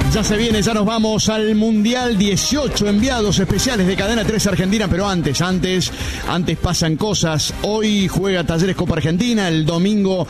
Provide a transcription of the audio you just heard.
Ya se viene, ya nos vamos al Mundial. 18 enviados especiales de Cadena 3 Argentina, pero antes pasan cosas. Hoy juega Talleres Copa Argentina, el domingo